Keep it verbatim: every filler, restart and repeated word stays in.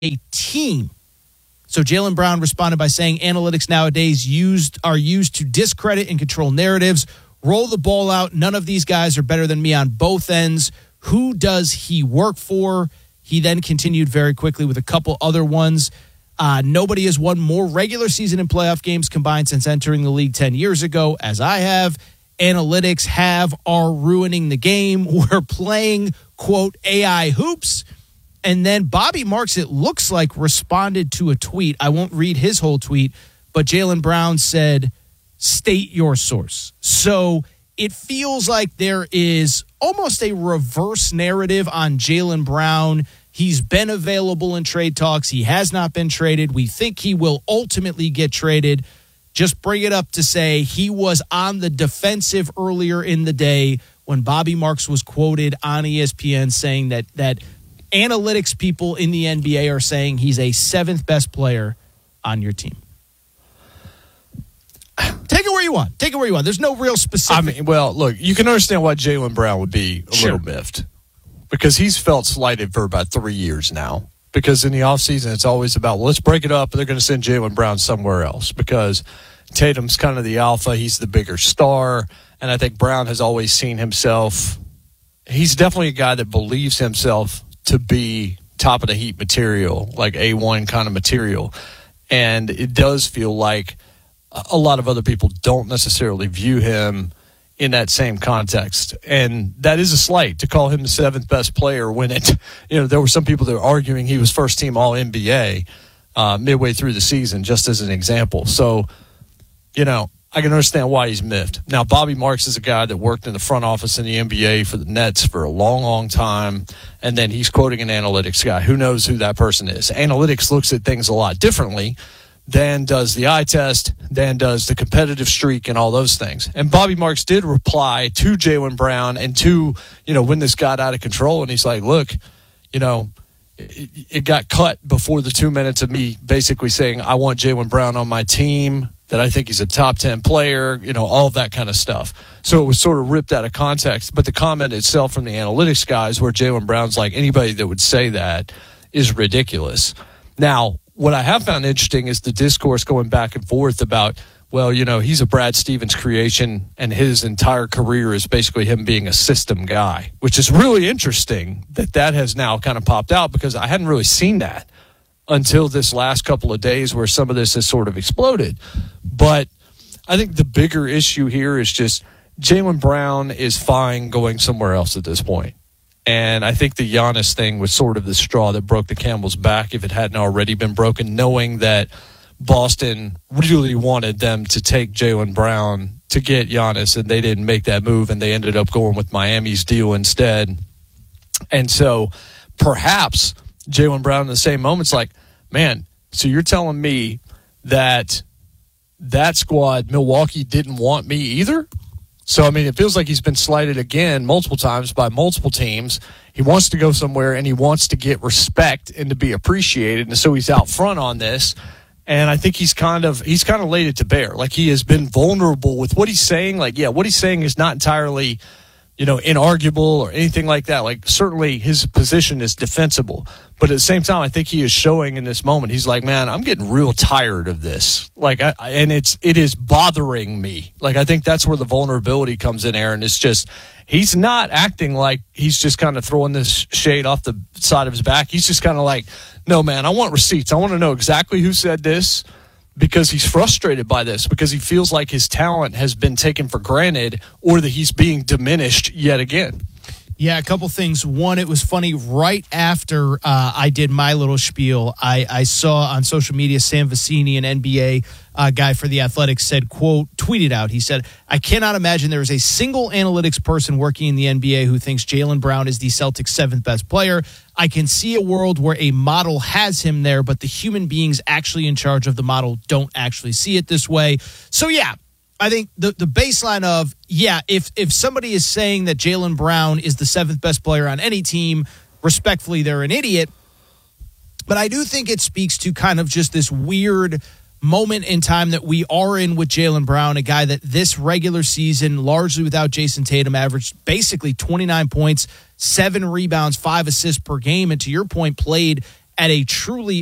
a team. So Jaylen Brown responded by saying analytics nowadays used are used to discredit and control narratives. Roll the ball out. None of these guys are better than me on both ends. Who does he work for? He then continued very quickly with a couple other ones. Uh, nobody has won more regular season and playoff games combined since entering the league ten years ago, as I have. Analytics have are ruining the game. We're playing, quote, A I hoops. And then Bobby Marks, it looks like, responded to a tweet. I won't read his whole tweet, but Jaylen Brown said, state your source. So it feels like there is almost a reverse narrative on Jaylen Brown. He's been available in trade talks. He has not been traded. We think he will ultimately get traded. Just bring it up to say he was on the defensive earlier in the day when Bobby Marks was quoted on E S P N saying that that analytics people in the N B A are saying he's a seventh best player on your team. Take it where you want. Take it where you want. There's no real specific. I mean, well, look, you can understand why Jaylen Brown would be a Sure. little miffed because he's felt slighted for about three years now. Because in the offseason, it's always about, well, let's break it up, and they're going to send Jaylen Brown somewhere else because Tatum's kind of the alpha. He's the bigger star. And I think Brown has always seen himself. He's definitely a guy that believes himself to be top of the heap material, like A one kind of material. And it does feel like a lot of other people don't necessarily view him in that same context. And that is a slight to call him the seventh best player when it, you know, there were some people that were arguing he was first team all N B A uh, midway through the season, just as an example. So, you know, I can understand why he's miffed. Now, Bobby Marks is a guy that worked in the front office in the N B A for the Nets for a long, long time. And then he's quoting an analytics guy. Who knows who that person is? Analytics looks at things a lot differently than does the eye test, than does the competitive streak and all those things. And Bobby Marks did reply to Jaylen Brown and to, you know, when this got out of control. And he's like, look, you know, it, it got cut before the two minutes of me basically saying, I want Jaylen Brown on my team, that I think he's a top ten player, you know, all of that kind of stuff. So it was sort of ripped out of context. But the comment itself from the analytics guys where Jaylen Brown's like, anybody that would say that is ridiculous. Now, what I have found interesting is the discourse going back and forth about, well, you know, he's a Brad Stevens creation and his entire career is basically him being a system guy, which is really interesting that that has now kind of popped out because I hadn't really seen that until this last couple of days where some of this has sort of exploded. But I think the bigger issue here is just Jaylen Brown is fine going somewhere else at this point. And I think the Giannis thing was sort of the straw that broke the camel's back if it hadn't already been broken, knowing that Boston really wanted them to take Jaylen Brown to get Giannis, and they didn't make that move, and they ended up going with Miami's deal instead. And so perhaps Jaylen Brown in the same moment's like, man, so you're telling me that that squad, Milwaukee, didn't want me either? So, I mean, it feels like he's been slighted again multiple times by multiple teams. He wants to go somewhere, and he wants to get respect and to be appreciated, and so he's out front on this. And I think he's kind of he's kind of laid it to bear. Like, he has been vulnerable with what he's saying. Like, yeah, what he's saying is not entirely, you know, inarguable or anything like that. Like, certainly his position is defensible. But at the same time, I think he is showing in this moment, he's like, man, I'm getting real tired of this. Like, I, and it's, it is bothering me. Like, I think that's where the vulnerability comes in, Aaron. It's just, he's not acting like he's just kind of throwing this shade off the side of his back. He's just kind of like, no, man, I want receipts. I want to know exactly who said this, because he's frustrated by this, because he feels like his talent has been taken for granted or that he's being diminished yet again. Yeah, a couple things. One, it was funny. Right after uh, I did my little spiel, I, I saw on social media Sam Vecini, an N B A uh, guy for The Athletic, said, quote, tweeted out, he said, I cannot imagine there is a single analytics person working in the N B A who thinks Jaylen Brown is the Celtics' seventh best player. I can see a world where a model has him there, but the human beings actually in charge of the model don't actually see it this way. So, yeah. I think the, the baseline of, yeah, if if somebody is saying that Jaylen Brown is the seventh best player on any team, respectfully, they're an idiot. But I do think it speaks to kind of just this weird moment in time that we are in with Jaylen Brown, a guy that this regular season, largely without Jason Tatum, averaged basically twenty-nine points, seven rebounds, five assists per game, and to your point, played at a truly